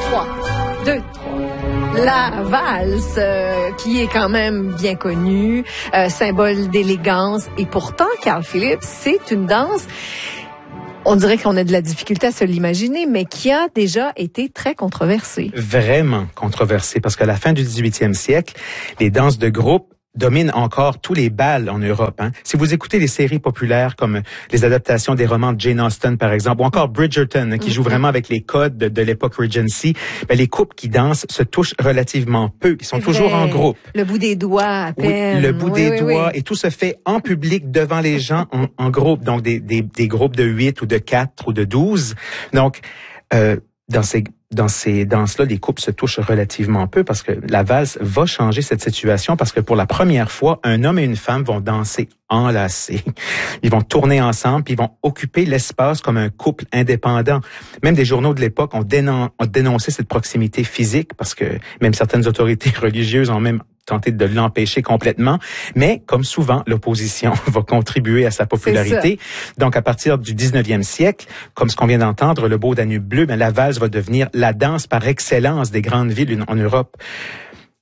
3, 2, 3. La valse, qui est quand même bien connue, symbole d'élégance. Et pourtant, Carl Phillips, c'est une danse, on dirait qu'on a de la difficulté à se l'imaginer, mais qui a déjà été très controversée. Vraiment controversée, parce qu'à la fin du 18e siècle, les danses de groupe dominent encore tous les bals en Europe. Si vous écoutez les séries populaires comme les adaptations des romans de Jane Austen, par exemple, ou encore Bridgerton, qui joue vraiment avec les codes de l'époque Regency, les couples qui dansent se touchent relativement peu. Ils sont toujours en groupe. Le bout des doigts à peine. Oui, le bout des doigts. Et tout se fait en public devant les gens en groupe. Donc, des groupes de 8 ou de 4 ou de 12. Donc, dans ces danses-là, les couples se touchent relativement peu parce que la valse va changer cette situation parce que pour la première fois, un homme et une femme vont danser enlacés. Ils vont tourner ensemble puis ils vont occuper l'espace comme un couple indépendant. Même des journaux de l'époque ont dénoncé cette proximité physique parce que même certaines autorités religieuses ont même tenté de l'empêcher complètement. Mais, comme souvent, l'opposition va contribuer à sa popularité. Donc, à partir du 19e siècle, comme ce qu'on vient d'entendre, le beau Danube bleu, la valse va devenir la danse par excellence des grandes villes en Europe.